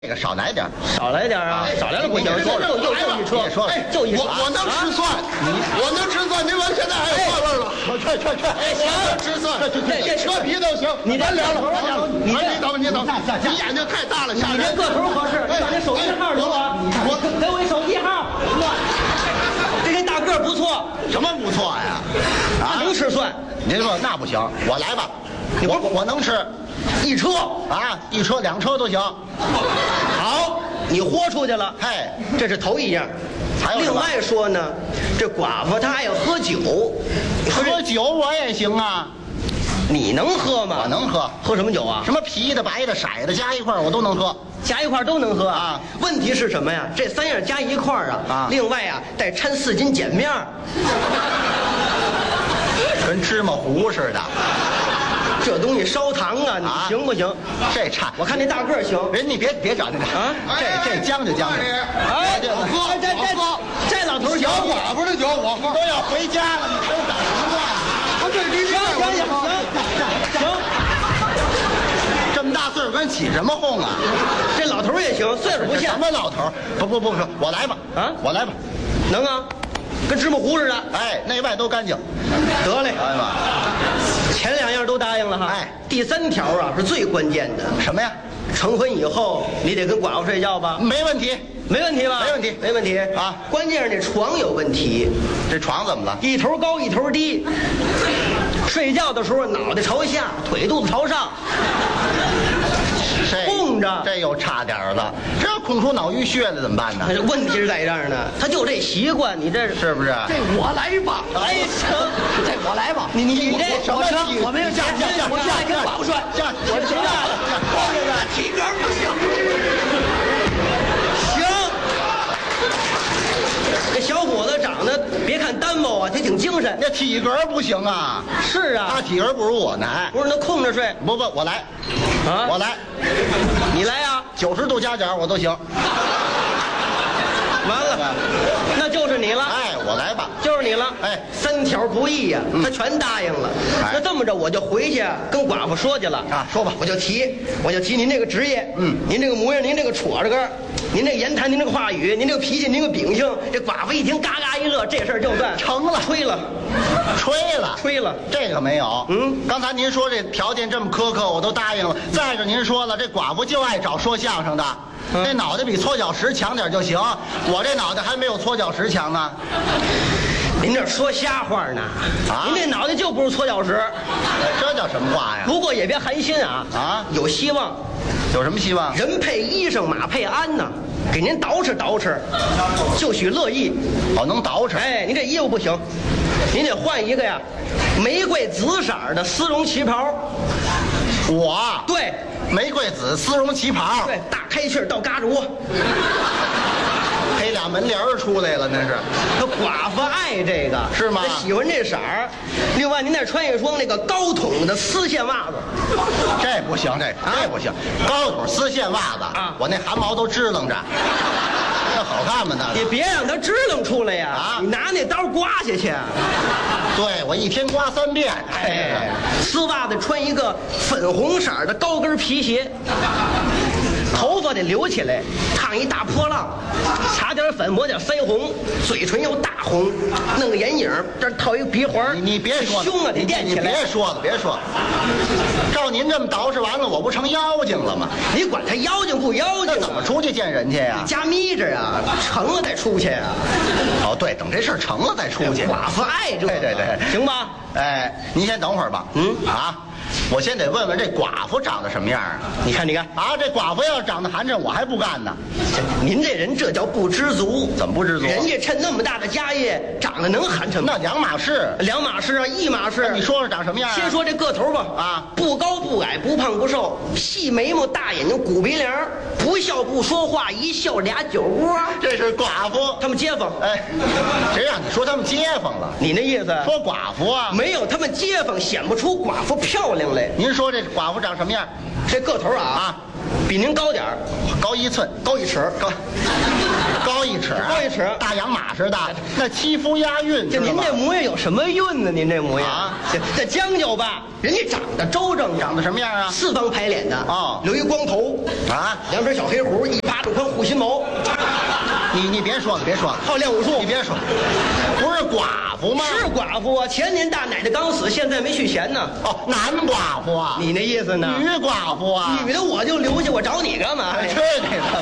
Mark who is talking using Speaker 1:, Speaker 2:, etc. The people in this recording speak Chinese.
Speaker 1: 这个少来点，
Speaker 2: 少来点啊！少来了不行，就一车，就一车。
Speaker 1: 我能吃蒜，我能吃蒜，您完现在还有蒜味了。去，我能吃蒜，这车皮都行。你完了，你等，你眼睛太大了，
Speaker 2: 你这个头合适，你把这手机号给我，给我一手机号。这大个不错，
Speaker 1: 什么不错呀？
Speaker 2: 啊，能吃蒜？
Speaker 1: 您说那不行，我来吧，我能吃。一车啊，一车两车都行。
Speaker 2: 好，你豁出去了。
Speaker 1: 嘿，
Speaker 2: 这是头一样。
Speaker 1: 还有
Speaker 2: 另外说呢，这寡妇她爱喝酒，
Speaker 1: 喝酒我也行啊。
Speaker 2: 你能喝吗？
Speaker 1: 我能喝。
Speaker 2: 喝什么酒啊？
Speaker 1: 什么啤的、白的、色的，加一块我都能喝。
Speaker 2: 加一块都能喝
Speaker 1: 啊？
Speaker 2: 问题是什么呀？这3样加一块啊。另外啊，再掺4斤碱面，
Speaker 1: 跟芝麻糊似的。
Speaker 2: 这东西烧糖啊，你行不行？
Speaker 1: 这差，
Speaker 2: 我看那大个行。
Speaker 1: 人你别找那个啊，这将就。
Speaker 2: 哎，这老头
Speaker 1: 小寡妇的酒我喝，都要回家了，你都找什么话？行，这么大岁数跟起什么哄啊？
Speaker 2: 这老头也行，岁数不像。
Speaker 1: 什么老头？不，我来吧啊，我来吧，
Speaker 2: 能啊，跟芝麻糊似的。
Speaker 1: 哎，内外都干净。
Speaker 2: 得嘞，
Speaker 1: 哎妈。
Speaker 2: 前2样都答应了哈，
Speaker 1: 哎，
Speaker 2: 第3条啊是最关键的。
Speaker 1: 什么呀？
Speaker 2: 成婚以后你得跟寡妇睡觉吧？
Speaker 1: 没问题，
Speaker 2: 没问题吧？没问题
Speaker 1: 啊！
Speaker 2: 关键是这床有问题。
Speaker 1: 这床怎么了？
Speaker 2: 一头高一头低，睡觉的时候脑袋朝下，腿肚子朝上，供着。
Speaker 1: 这又差点了，这要空出脑淤血来怎么办呢？
Speaker 2: 问题是在这儿呢，他就这习惯，你这
Speaker 1: 是不是？
Speaker 3: 这我来吧。
Speaker 2: 哎，行，
Speaker 3: 这我来吧。
Speaker 2: 你这
Speaker 3: 我没有下，我下来跟寡妇睡。
Speaker 1: 下，
Speaker 2: 我谁下了？
Speaker 3: 体格不行。
Speaker 2: 行。这小伙子长得别看单薄啊，他挺精神。
Speaker 1: 那体格不行啊。
Speaker 2: 是啊，
Speaker 1: 他体格不如我呢。
Speaker 2: 不是，那空着睡。
Speaker 1: 不，我来。啊，我来。
Speaker 2: 你来啊
Speaker 1: ！90度夹角我都行。
Speaker 2: 完了，那就是你了。
Speaker 1: 哎，我来吧，
Speaker 2: 就是你了。
Speaker 1: 哎
Speaker 2: ，3条不易呀，他全答应了。那这么着，我就回去跟寡妇说去了
Speaker 1: 啊。说吧，
Speaker 2: 我就提您这个职业，您这个模样，您这个戳着个，您这个言谈，您这个话语，您这个脾气，您这个秉性。这寡妇一听，嘎嘎一乐，这事儿就算
Speaker 1: 成了，
Speaker 2: 吹了，这
Speaker 1: 个没有。刚才您说这条件这么苛刻，我都答应了。再者您说了，这寡妇就爱找说相声的。这脑袋比搓脚石强点就行，我这脑袋还没有搓脚石强呢。
Speaker 2: 您这说瞎话呢？啊，您这脑袋就不如搓脚石。
Speaker 1: 这叫什么话呀？
Speaker 2: 不过也别寒心啊！啊，有希望。
Speaker 1: 有什么希望？
Speaker 2: 人配衣裳，马配鞍呢。给您捯饬，就许乐意。
Speaker 1: 哦，能捯饬。
Speaker 2: 哎，您这衣服不行，您得换一个呀，玫瑰紫色的丝绒旗袍。
Speaker 1: 我
Speaker 2: 对。
Speaker 1: 玫瑰紫丝绒旗袍，
Speaker 2: 对，大开气到嘎着窝，
Speaker 1: 配俩门帘出来了，那是。
Speaker 2: 他寡妇爱这个，
Speaker 1: 是吗？
Speaker 2: 他喜欢这色儿。另外，您再穿一双那个高筒的丝线袜子，
Speaker 1: 这不行，这不行。高筒丝线袜子啊，我那汗毛都支棱着，那好看吗？那
Speaker 2: 你别让它支棱出来呀！啊，你拿那刀刮下去。
Speaker 1: 对，我一天刮3遍。
Speaker 2: 哎，丝袜子穿一个粉红色的高跟皮鞋，头发得留起来，烫一大波浪，擦点粉，抹点腮红，嘴唇又大红，弄个眼影，这儿套一个鼻环。
Speaker 1: 你别说，
Speaker 2: 胸啊得垫起来。
Speaker 1: 别说了。照您这么捯饬完了，我不成妖精了吗？
Speaker 2: 你管他妖精不妖精？
Speaker 1: 那怎么出去见人去呀？
Speaker 2: 加眯着呀，成了再出去呀。
Speaker 1: 哦，对，等这事儿成了再出去。
Speaker 2: 寡妇爱这个。
Speaker 1: 对，
Speaker 2: 行吧？
Speaker 1: 哎，您先等会儿吧。我先得问问这寡妇长得什么样啊？
Speaker 2: 你看
Speaker 1: 啊，这寡妇要长得寒碜，我还不干呢。
Speaker 2: 您这人这叫不知足。
Speaker 1: 怎么不知足？
Speaker 2: 人家趁那么大的家业，长得能寒碜吗？
Speaker 1: 那2码事
Speaker 2: ，2码事啊，1码事。
Speaker 1: 你说说长什么样？
Speaker 2: 先说这个头吧。啊，不高不矮，不胖不瘦，细眉毛，大眼睛，鼓鼻梁，不笑不说话，一笑俩酒窝。
Speaker 1: 这是寡妇，
Speaker 2: 他们街坊。
Speaker 1: 哎，谁让你说他们街坊了？
Speaker 2: 你那意思？
Speaker 1: 说寡妇啊？
Speaker 2: 没有，他们街坊显不出寡妇漂亮来。
Speaker 1: 您说这寡妇长什么样？
Speaker 2: 这个头啊， 比您高点儿，
Speaker 1: 高1寸，
Speaker 2: 高1尺，
Speaker 1: 高1尺，
Speaker 2: 高1尺，
Speaker 1: 大洋马似的，那七夫押韵。
Speaker 2: 这您这模样有什么韵呢？您这模样
Speaker 1: 啊，
Speaker 2: 这将就吧，人家长得周正，
Speaker 1: 长得什么样啊？
Speaker 2: 四方排脸的
Speaker 1: 哦
Speaker 2: 留一光头
Speaker 1: 啊，
Speaker 2: 两边小黑胡，1巴掌宽护心毛。
Speaker 1: 你别说了，别说了，
Speaker 2: 好练武术，
Speaker 1: 你别说，不是寡妇吗？
Speaker 2: 是寡妇啊，前年大奶奶刚死，现在没续弦呢。
Speaker 1: 哦，男寡妇啊？
Speaker 2: 你那意思呢？
Speaker 1: 女寡妇啊？
Speaker 2: 女的我就留下，我找你干嘛呀？
Speaker 1: 去你的！